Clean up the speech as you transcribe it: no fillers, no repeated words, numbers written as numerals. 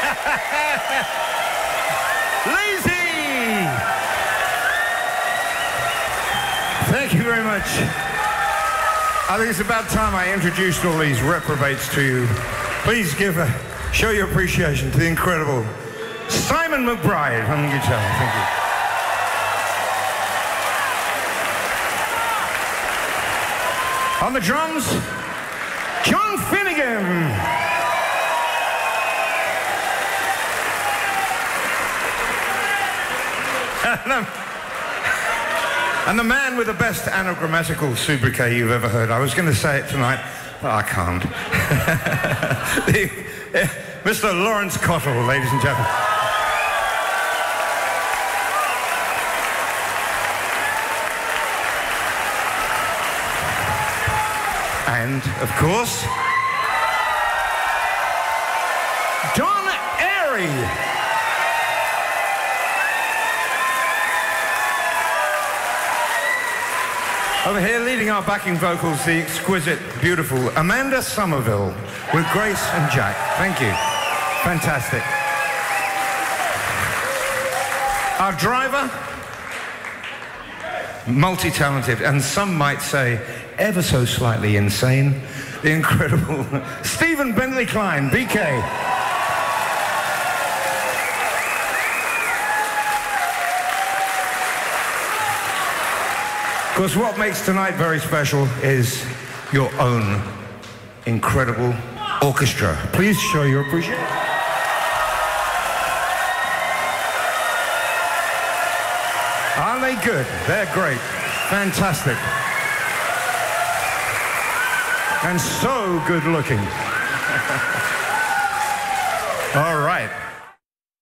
Lazy! Thank you very much. I think it's about time I introduced all these reprobates to you. Please show your appreciation to the incredible Simon McBride on the guitar. Thank you. On the drums, John Finnegan. And the man with the best anagrammatical sobriquet you've ever heard. I was going to say it tonight, but I can't. Mr. Lawrence Cottle, ladies and gentlemen. And, of course, Don Airey. Over here, leading our backing vocals, the exquisite, beautiful Amanda Somerville with Grace and Jack. Thank you. Fantastic. Our driver, multi-talented, and some might say ever so slightly insane, the incredible Stephen Bentley Klein, BK. Of course, what makes tonight very special is your own incredible orchestra. Please show your appreciation. Aren't they good? They're great. Fantastic. And so good looking. All right.